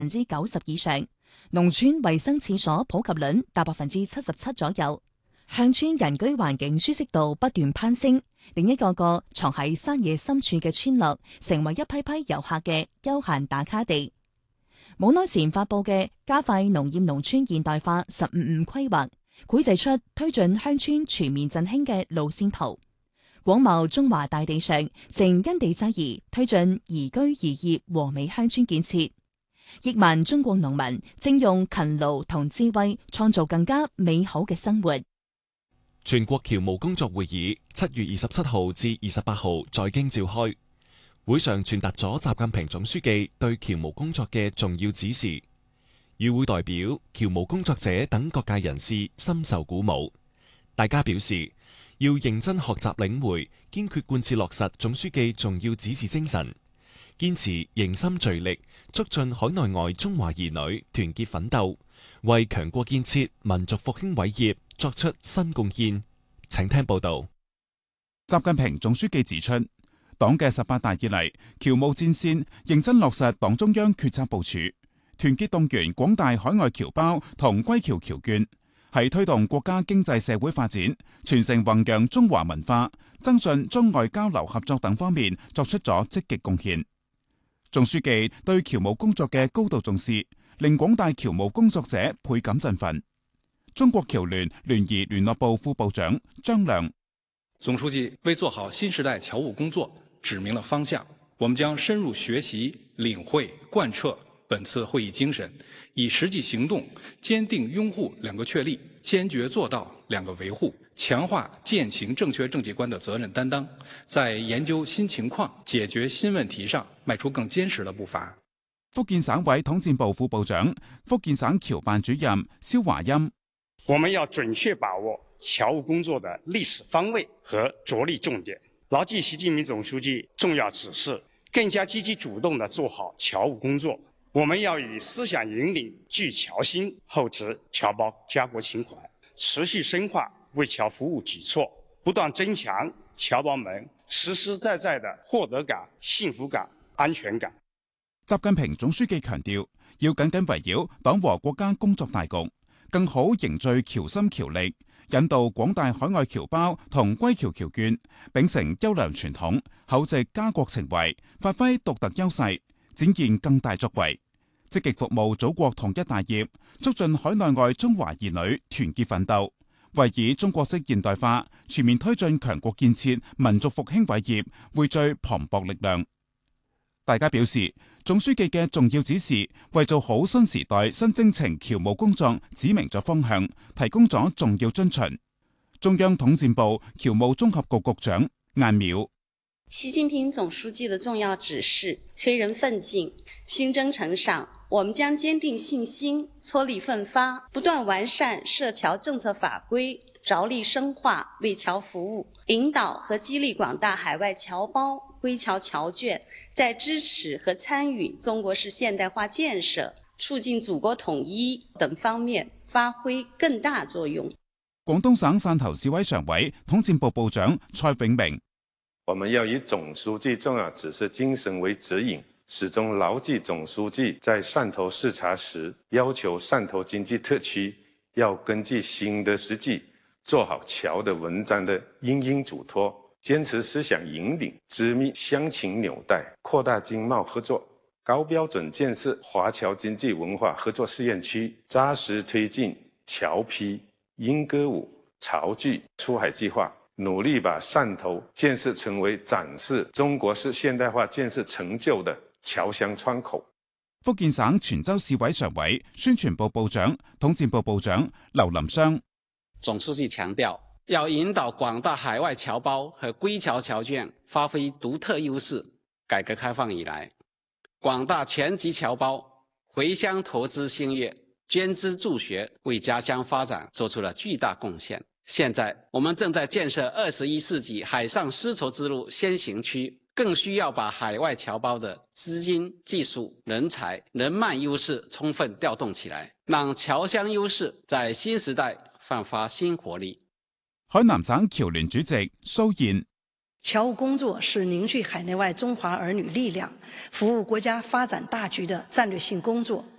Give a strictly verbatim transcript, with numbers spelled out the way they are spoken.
分之九十以上，農村衛生廁所普及率達百分之七十七左右。鄉村人居環境舒適度不斷攀升，另一個個藏喺山野深處嘅村落，成為一批批遊客嘅休閒打卡地。冇耐前發佈嘅加快農業農村現代化十五五規劃，繪製出推進鄉村全面振興嘅路線圖。廣袤中華大地上，正因地制宜推進宜居宜業和美鄉村建設。億萬中國農民正用勤勞同智慧創造更加美好嘅生活。 全國僑務工作會議七月二十七號至二十八號在京召開，會上傳達咗習近平總書記對僑務工作嘅重要指示。與會代表、僑務工作者等各界人士深受鼓舞，大家表示要認真學習領會，堅決貫徹落實總書記重要指示精神，堅持凝心聚力，促進海內外中華兒女團結奮鬥，為強國建設、民族復興偉業作出新貢獻。請聽報道。 習近平總書記指出，黨嘅十八大以嚟，僑務戰線認真落實黨中央決策部署，團結動員廣大海外僑胞同歸僑僑眷，喺推動國家經濟社會發展、傳承弘揚中華文化、增進中外交流合作等方面作出咗積極貢獻。總書記對僑務工作嘅高度重視，令廣大僑務工作者倍感振奮。中國僑聯聯誼聯絡部副部長張亮， 總書記為做好新時代僑務工作指明了方向，我們將深入學習、領會、貫徹本次會議精神，以實際行動堅定擁護兩個確立，堅決做到兩個維護，強化踐行正確政績觀的責任擔當，在研究新情況、解決新問題上邁出更堅實的步伐。 福建省委統戰部副部長、福建省僑辦主任蕭華欽， 我們要準確把握僑務工作的歷史方位和着力重點，牢記習近平總書記重要指示，更加積極主動地做好僑務工作。我們要以思想引領聚僑心，厚植僑胞家國情懷，持續深化為僑服務舉措，不斷增強僑胞們實實在在的獲得感、幸福感、安全感。 習近平總書記強調，要緊緊圍繞黨和國家工作大局，更好凝聚僑心僑力，引導廣大海外僑胞同歸僑僑眷秉承優良傳統，厚植家國情懷，發揮獨特優勢，展現更大作為，積極服務祖國統一大業，促進海內外中華兒女團結奮鬥，為以中國式現代化全面推進強國建設、民族復興偉業匯聚磅礴力量。大家表示，總書記嘅重要指示為做好新時代新征程僑務工作指明咗方向，提供咗重要遵循。中央統戰部僑務綜合局局長晏淼， 習近平總書記的重要指示催人奮進，新征程上我們將堅定信心，撮力奮發，不斷完善涉僑政策法規，着力深化為僑服務，引導和激勵廣大海外僑胞、歸僑僑眷在支持和參與中國式現代化建設、促進祖國統一等方面發揮更大作用。 廣東省汕頭市委常委、統戰部部長蔡永明， 我們要以總書記重要指示精神為指引，始終牢記總書記在汕頭視察時要求汕頭經濟特區要根據新的實際，做好僑的文章的因應囑託，堅持思想引領，緊密鄉情紐帶，擴大經貿合作，高標準建設華僑經濟文化合作試驗區，扎實推進僑批、瑛歌舞、潮劇出海計劃，努力把汕頭建設成為展示中國式現代化建設成就的僑鄉窗口。 福建省泉州市委常委、宣傳部部長、統戰部部長劉林湘， 總書記強調，要引導廣大海外僑胞和歸僑僑眷發揮獨特優勢。改革開放以來，廣大全籍僑胞回鄉投資興業，捐資助學，為家鄉發展做出了巨大貢獻。現在，我們正在建設二十一世紀海上絲綢之路先行區，更需要把海外僑胞的資金、技術、人才、人脈優勢充分調動起來，讓僑鄉優勢在新時代煥發新活力。 海南省僑聯主席蘇燕， 侨务工作是凝聚海内外中华儿女力量、服务国家发展大局的战略性工作。